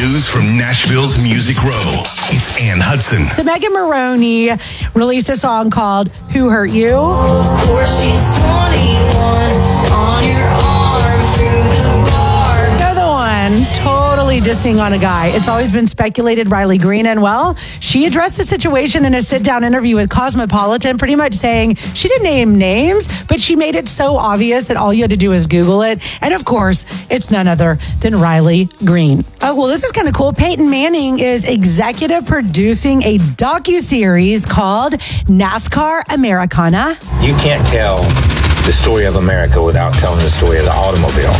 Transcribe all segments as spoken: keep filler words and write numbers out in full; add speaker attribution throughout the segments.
Speaker 1: News from Nashville's Music Row. It's Ann Hudson.
Speaker 2: So Megan Maroney released a song called Who Hurt You?
Speaker 3: Of course she's twenty-one, on your arm through the bar.
Speaker 2: Another one, totally dissing on a guy. It's always been speculated Riley Green, and well, she addressed the situation in a sit-down interview with Cosmopolitan, pretty much saying she didn't name names, but she made it so obvious that all you had to do is Google it. And of course, it's none other than Riley Green. Oh, well, this is kind of cool. Peyton Manning is executive producing a docuseries called NASCAR Americana.
Speaker 4: You can't tell the story of America without telling the story of the automobile.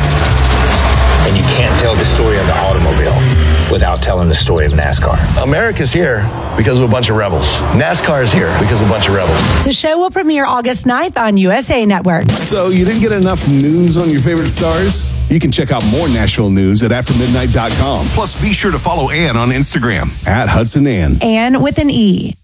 Speaker 4: And you can't tell the story of the automobile without telling the story of NASCAR.
Speaker 5: America's here because of a bunch of rebels. NASCAR is here because of a bunch of rebels.
Speaker 2: The show will premiere August ninth on U S A Network.
Speaker 6: So you didn't get enough news on your favorite stars? You can check out more Nashville news at after midnight dot com.
Speaker 1: Plus, be sure to follow Ann on Instagram.
Speaker 6: At Hudson Ann.
Speaker 2: And with an E.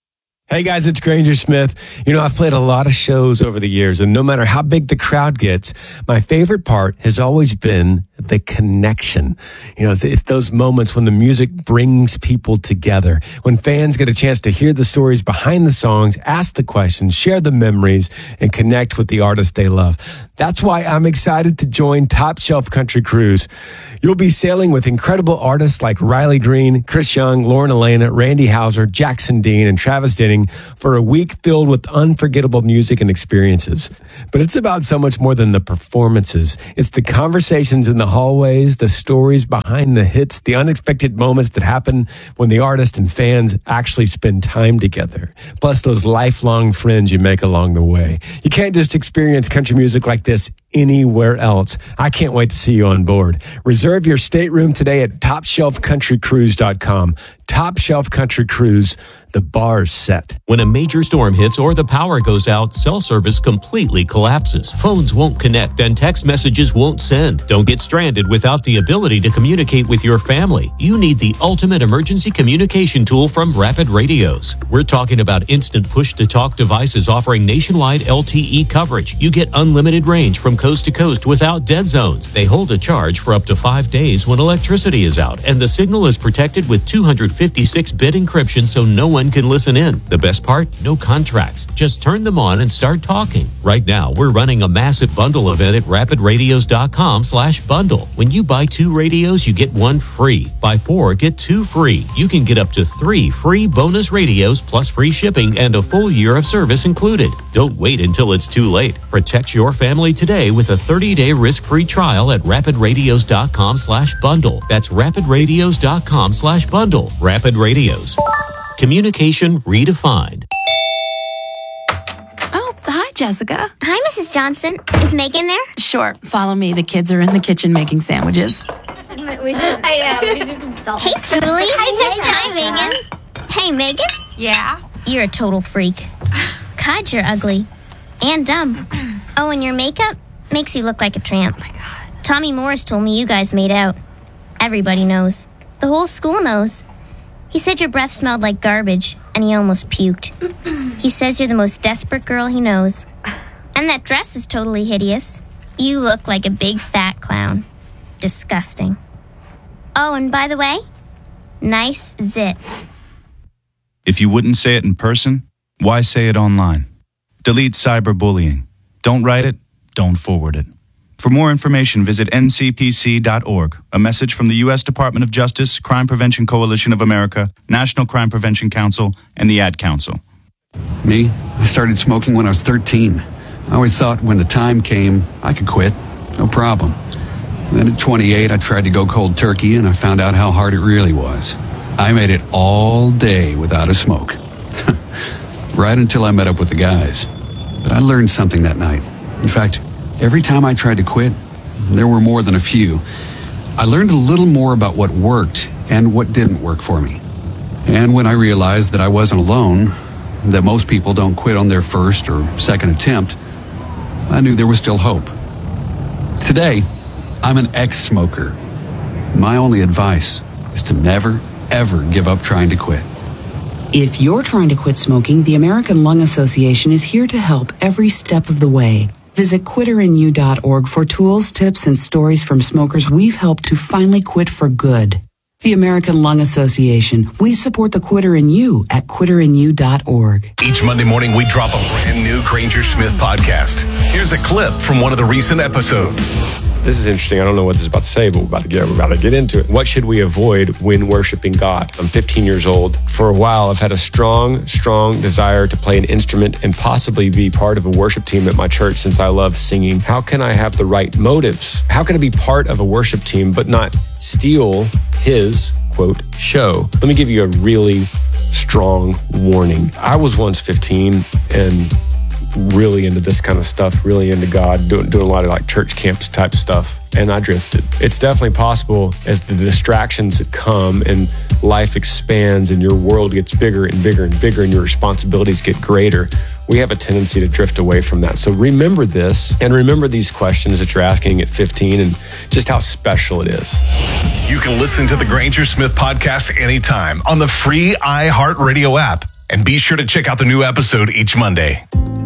Speaker 7: Hey guys, it's Granger Smith. You know, I've played a lot of shows over the years, and no matter how big the crowd gets, my favorite part has always been the connection. You know, it's, it's those moments when the music brings people together, when fans get a chance to hear the stories behind the songs, ask the questions, share the memories, and connect with the artists they love. That's why I'm excited to join Top Shelf Country Cruise. You'll be sailing with incredible artists like Riley Green, Chris Young, Lauren Elena, Randy Houser, Jackson Dean, and Travis Denning for a week filled with unforgettable music and experiences. But it's about so much more than the performances. It's the conversations in the hallways, the stories behind the hits, the unexpected moments that happen when the artist and fans actually spend time together. Plus those lifelong friends you make along the way. You can't just experience country music like this anywhere else. I can't wait to see you on board. Reserve your stateroom today at top shelf country cruise dot com. Top Shelf Country Cruise, the bar's set.
Speaker 8: When a major storm hits or the power goes out, cell service completely collapses. Phones won't connect and text messages won't send. Don't get stranded without the ability to communicate with your family. You need the ultimate emergency communication tool from Rapid Radios. We're talking about instant push-to-talk devices offering nationwide L T E coverage. You get unlimited range from coast to coast without dead zones. They hold a charge for up to five days when electricity is out, and the signal is protected with two hundred fifty-six bit encryption so no one can listen in. The best part? No contracts. Just turn them on and start talking. Right now, we're running a massive bundle event at rapid radios dot com slash bundle. When you buy two radios, you get one free. Buy four, get two free. You can get up to three free bonus radios plus free shipping and a full year of service included. Don't wait until it's too late. Protect your family today with a thirty-day risk-free trial at rapid radios dot com slash bundle. That's rapid radios dot com slash bundle. Rapid Radios. Communication redefined.
Speaker 9: Oh, hi, Jessica.
Speaker 10: Hi, Missus Johnson. Is Megan there?
Speaker 9: Sure. Follow me. The kids are in the kitchen making sandwiches.
Speaker 10: Hey, Julie. Hi, Jessica. Hi, Megan. Hey, Megan.
Speaker 9: Yeah?
Speaker 10: You're a total freak. God, you're ugly. And dumb. Oh, and your makeup makes you look like a tramp. Oh, my God. Tommy Morris told me you guys made out. Everybody knows. The whole school knows. He said your breath smelled like garbage, and he almost puked. He says you're the most desperate girl he knows. And that dress is totally hideous. You look like a big fat clown. Disgusting. Oh, and by the way, nice zit.
Speaker 11: If you wouldn't say it in person, why say it online? Delete cyberbullying. Don't write it, don't forward it. For more information, visit N C P C dot org. A message from the U S Department of Justice, Crime Prevention Coalition of America, National Crime Prevention Council, and the Ad Council.
Speaker 12: Me? I started smoking when I was thirteen. I always thought when the time came, I could quit. No problem. Then at twenty-eight, I tried to go cold turkey, and I found out how hard it really was. I made it all day without a smoke. Right until I met up with the guys. But I learned something that night. In fact, every time I tried to quit, there were more than a few, I learned a little more about what worked and what didn't work for me. And when I realized that I wasn't alone, that most people don't quit on their first or second attempt, I knew there was still hope. Today, I'm an ex-smoker. My only advice is to never, ever give up trying to quit.
Speaker 13: If you're trying to quit smoking, the American Lung Association is here to help every step of the way. Visit quitter in you dot org for tools, tips, and stories from smokers we've helped to finally quit for good. The American Lung Association. We support the quitter in you at quitter in you dot org.
Speaker 1: Each Monday morning, we drop a brand new Granger Smith podcast. Here's a clip from one of the recent episodes.
Speaker 7: This is interesting. I don't know what this is about to say, but we're about to get, we're about to get into it. What should we avoid when worshiping God? I'm fifteen years old. For a while, I've had a strong, strong desire to play an instrument and possibly be part of a worship team at my church since I love singing. How can I have the right motives? How can I be part of a worship team but not steal his, quote, show? Let me give you a really strong warning. I was once fifteen and really into this kind of stuff, really into God, doing, doing a lot of like church camps type stuff. And I drifted. It's definitely possible as the distractions that come and life expands and your world gets bigger and bigger and bigger and your responsibilities get greater, we have a tendency to drift away from that. So remember this and remember these questions that you're asking at fifteen and just how special it is.
Speaker 1: You can listen to the Granger Smith podcast anytime on the free iHeartRadio app. And be sure to check out the new episode each Monday.